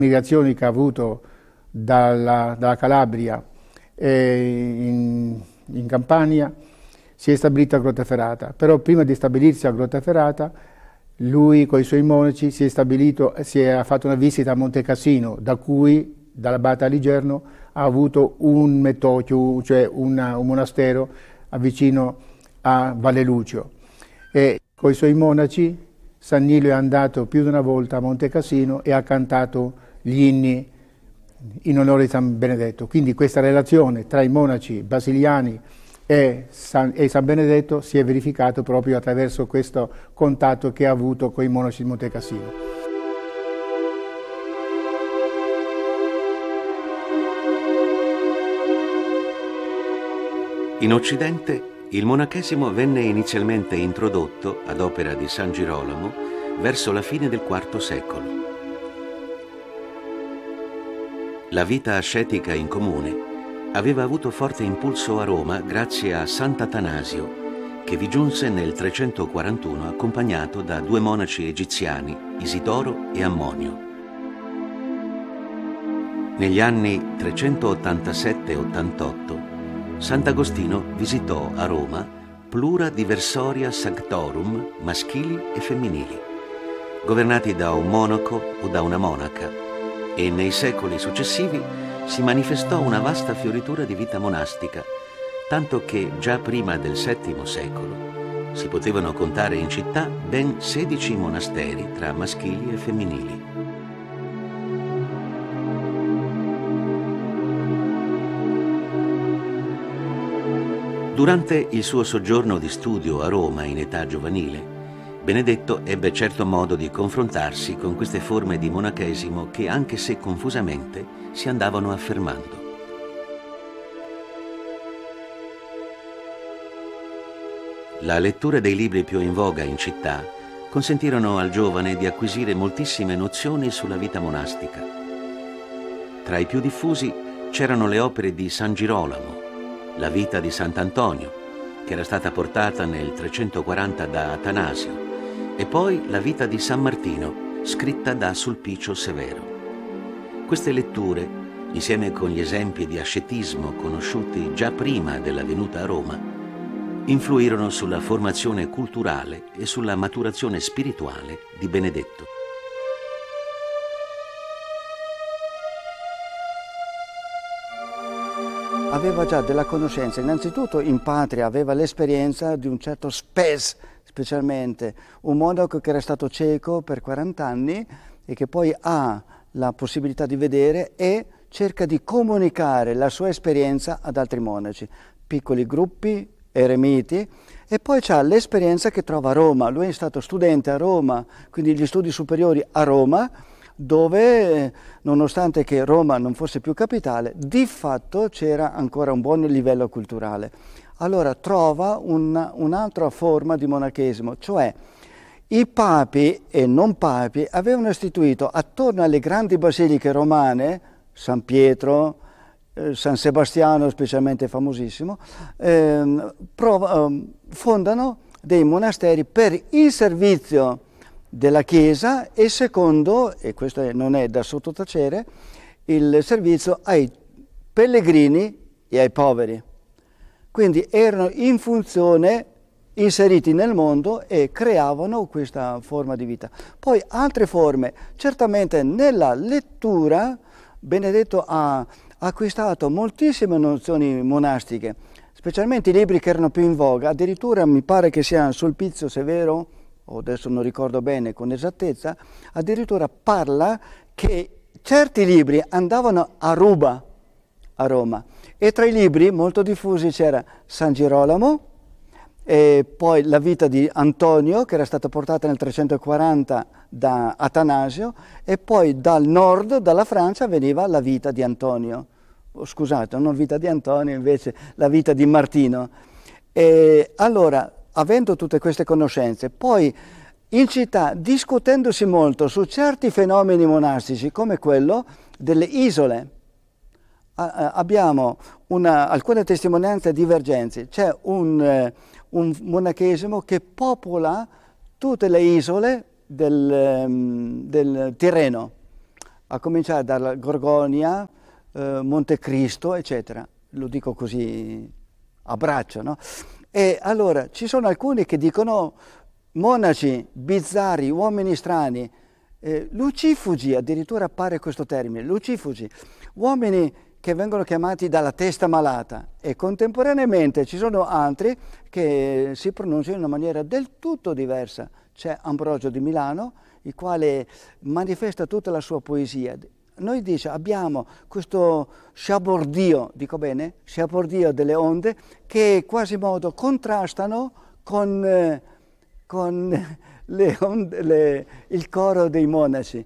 migrazioni che ha avuto dalla Calabria in Campania, si è stabilito a Grottaferrata. Però prima di stabilirsi a Grottaferrata, lui con i suoi monaci ha fatto una visita a Monte Cassino, da cui, dall'abate Aligerno, ha avuto un mettochio, cioè un monastero vicino a Valle Lucio. E con i suoi monaci Sannillo è andato più di una volta a Monte Cassino e ha cantato gli inni in onore di San Benedetto. Quindi questa relazione tra i monaci basiliani e San Benedetto si è verificato proprio attraverso questo contatto che ha avuto con i monaci di Monte Cassino. In Occidente il monachesimo venne inizialmente introdotto ad opera di San Girolamo verso la fine del IV secolo. La vita ascetica in comune aveva avuto forte impulso a Roma grazie a Sant'Atanasio, che vi giunse nel 341 accompagnato da due monaci egiziani, Isidoro e Ammonio. Negli anni 387-88 Sant'Agostino visitò a Roma plura diversoria sanctorum maschili e femminili, governati da un monaco o da una monaca, e nei secoli successivi si manifestò una vasta fioritura di vita monastica, tanto che già prima del VII secolo si potevano contare in città ben 16 monasteri tra maschili e femminili. Durante il suo soggiorno di studio a Roma in età giovanile, Benedetto ebbe certo modo di confrontarsi con queste forme di monachesimo che, anche se confusamente, si andavano affermando. La lettura dei libri più in voga in città consentirono al giovane di acquisire moltissime nozioni sulla vita monastica. Tra i più diffusi c'erano le opere di San Girolamo, la vita di Sant'Antonio, che era stata portata nel 340 da Atanasio, e poi la vita di San Martino, scritta da Sulpicio Severo. Queste letture, insieme con gli esempi di ascetismo conosciuti già prima della venuta a Roma, influirono sulla formazione culturale e sulla maturazione spirituale di Benedetto. Aveva già della conoscenza, innanzitutto in patria aveva l'esperienza di un certo Spes, specialmente un monaco che era stato cieco per 40 anni e che poi ha la possibilità di vedere e cerca di comunicare la sua esperienza ad altri monaci, piccoli gruppi, eremiti, e poi c'ha l'esperienza che trova a Roma. Lui è stato studente a Roma, quindi gli studi superiori a Roma, dove, nonostante che Roma non fosse più capitale, di fatto c'era ancora un buon livello culturale. Allora trova un'altra forma di monachesimo, cioè i papi e non papi avevano istituito attorno alle grandi basiliche romane, San Pietro, San Sebastiano specialmente famosissimo, fondano dei monasteri per il servizio della Chiesa e secondo, e questo non è da sottotacere, il servizio ai pellegrini e ai poveri. Quindi erano in funzione, inseriti nel mondo e creavano questa forma di vita. Poi altre forme, certamente nella lettura Benedetto ha acquistato moltissime nozioni monastiche, specialmente i libri che erano più in voga, addirittura mi pare che sia Sulpicio Severo, o adesso non ricordo bene con esattezza, addirittura parla che certi libri andavano a ruba a Roma e tra i libri molto diffusi c'era San Girolamo, e poi la vita di Antonio che era stata portata nel 340 da Atanasio e poi dal nord, dalla Francia, veniva la vita di Antonio, scusate, non vita di Antonio, invece la vita di Martino. E allora, avendo tutte queste conoscenze, poi in città discutendosi molto su certi fenomeni monastici come quello delle isole, abbiamo alcune testimonianze divergenti. C'è un monachesimo che popola tutte le isole del Tirreno. a cominciare dalla Gorgonia, Montecristo, eccetera. Lo dico così a braccio, no? E allora ci sono alcuni che dicono monaci, bizzarri, uomini strani, lucifugi, addirittura appare questo termine, lucifugi, uomini che vengono chiamati dalla testa malata, e contemporaneamente ci sono altri che si pronunciano in una maniera del tutto diversa. C'è Ambrogio di Milano, il quale manifesta tutta la sua poesia. Noi dice abbiamo questo sciabordio, dico bene? Sciabordio delle onde che quasi modo contrastano con il coro dei monaci.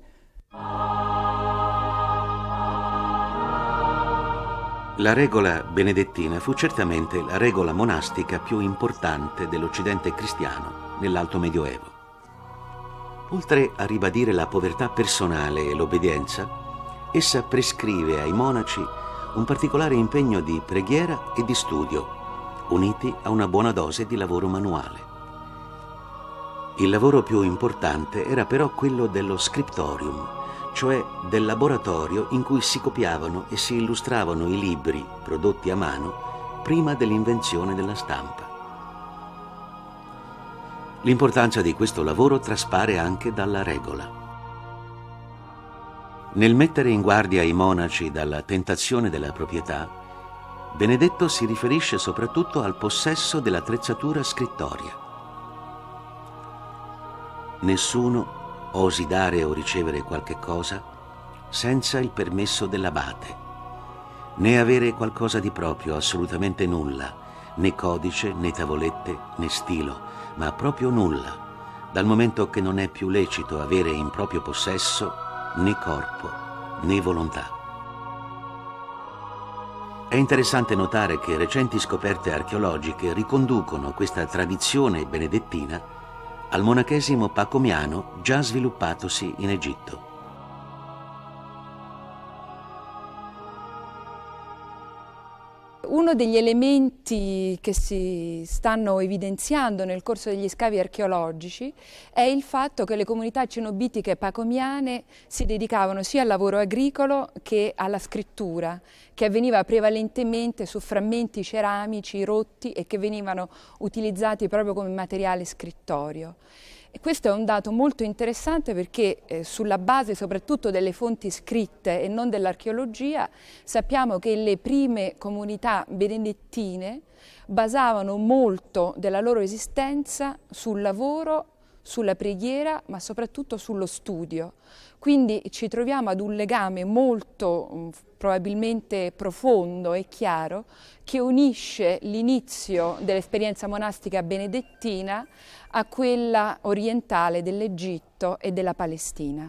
La regola benedettina fu certamente la regola monastica più importante dell'Occidente cristiano nell'Alto Medioevo. Oltre a ribadire la povertà personale e l'obbedienza, essa prescrive ai monaci un particolare impegno di preghiera e di studio, uniti a una buona dose di lavoro manuale. Il lavoro più importante era però quello dello scriptorium, cioè del laboratorio in cui si copiavano e si illustravano i libri prodotti a mano prima dell'invenzione della stampa. L'importanza di questo lavoro traspare anche dalla regola. Nel mettere in guardia i monaci dalla tentazione della proprietà, Benedetto si riferisce soprattutto al possesso dell'attrezzatura scrittoria. Nessuno osi dare o ricevere qualche cosa senza il permesso dell'abate, né avere qualcosa di proprio, assolutamente nulla, né codice, né tavolette, né stilo, ma proprio nulla, dal momento che non è più lecito avere in proprio possesso né corpo, né volontà. È interessante notare che recenti scoperte archeologiche riconducono questa tradizione benedettina al monachesimo pacomiano già sviluppatosi in Egitto. Uno degli elementi che si stanno evidenziando nel corso degli scavi archeologici è il fatto che le comunità cenobitiche pacomiane si dedicavano sia al lavoro agricolo che alla scrittura, che avveniva prevalentemente su frammenti ceramici rotti e che venivano utilizzati proprio come materiale scrittorio. E questo è un dato molto interessante perché sulla base soprattutto delle fonti scritte e non dell'archeologia sappiamo che le prime comunità benedettine basavano molto della loro esistenza sul lavoro, sulla preghiera, ma soprattutto sullo studio. Quindi ci troviamo ad un legame molto probabilmente profondo e chiaro che unisce l'inizio dell'esperienza monastica benedettina a quella orientale dell'Egitto e della Palestina.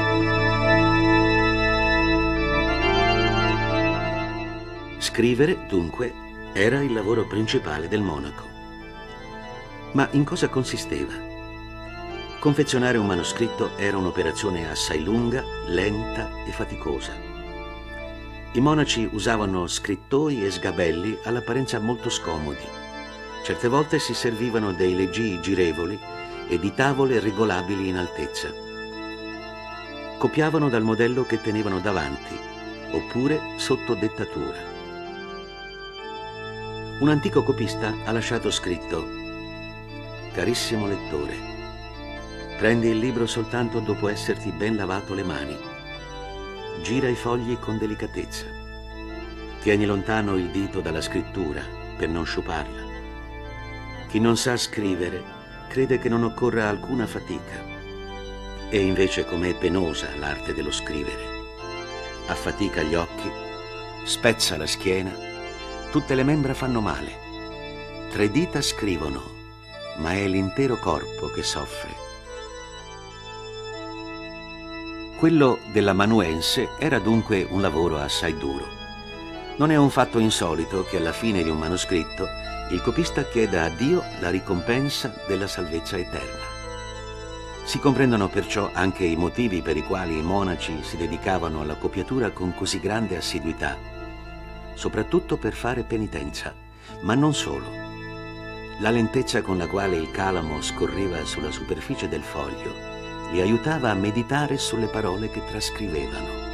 Scrivere, dunque, era il lavoro principale del monaco. Ma in cosa consisteva? Confezionare un manoscritto era un'operazione assai lunga, lenta e faticosa. I monaci usavano scrittoi e sgabelli all'apparenza molto scomodi. Certe volte si servivano dei leggii girevoli e di tavole regolabili in altezza. Copiavano dal modello che tenevano davanti, oppure sotto dettatura. Un antico copista ha lasciato scritto: «Carissimo lettore, prendi il libro soltanto dopo esserti ben lavato le mani. Gira i fogli con delicatezza. Tieni lontano il dito dalla scrittura per non sciuparla. Chi non sa scrivere crede che non occorra alcuna fatica. E invece com'è penosa l'arte dello scrivere. Affatica gli occhi, spezza la schiena, tutte le membra fanno male. 3 dita scrivono, ma è l'intero corpo che soffre». Quello dell'amanuense era dunque un lavoro assai duro. Non è un fatto insolito che alla fine di un manoscritto il copista chieda a Dio la ricompensa della salvezza eterna. Si comprendono perciò anche i motivi per i quali i monaci si dedicavano alla copiatura con così grande assiduità, soprattutto per fare penitenza, ma non solo. La lentezza con la quale il calamo scorreva sulla superficie del foglio li aiutava a meditare sulle parole che trascrivevano.